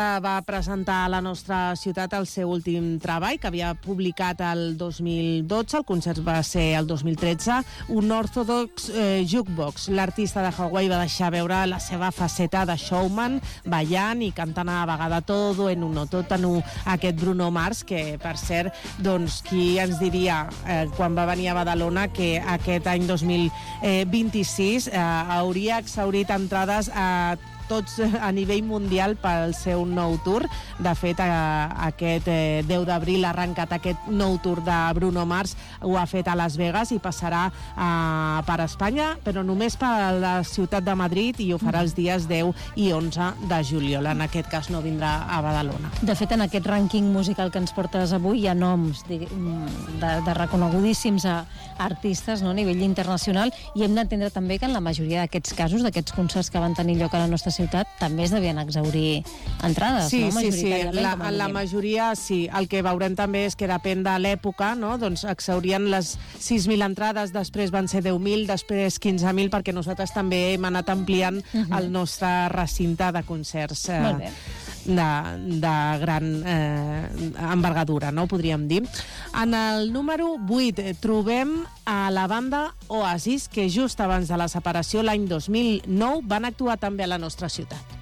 va presentar a la nostra ciutat el seu últim treball, que havia publicat el 2012, el concert va ser el 2013, un Orthodox Jukebox. L'artista de Hawaii va deixar veure la seva faceta de showman, ballant i cantant a la vegada tot en un aquest Bruno Mars, que per cert, doncs qui ens diria quan va venir a Badalona que aquest any 2026 hauria exhaurit entrades a tots a nivell mundial pel seu nou tour. De fet, aquest 10 d'abril ha arrencat aquest nou tour de Bruno Mars, ho ha fet a Las Vegas i passarà per Espanya, però només per la ciutat de Madrid, i ho farà els dies 10 i 11 de juliol. En aquest cas no vindrà a Badalona. De fet, en aquest rànquing musical que ens portes avui hi ha noms de reconegudíssims artistes, no, a nivell internacional, i hem d'entendre també que en la majoria d'aquests casos, d'aquests concerts que van tenir lloc a la nostra ciutat, també es devien exhaurir entrades, sí, no? Sí, en la majoria sí. El que veurem també és que depèn de l'època, no? Doncs exhaurien les 6.000 entrades, després van ser 10.000, després 15.000, perquè nosaltres també hem anat ampliant el nostre recinte de concerts de gran envergadura, no? Podríem dir. En el número 8 trobem a la banda Oasis, que just abans de la separació, l'any 2009, van actuar també a la nostra ciutat.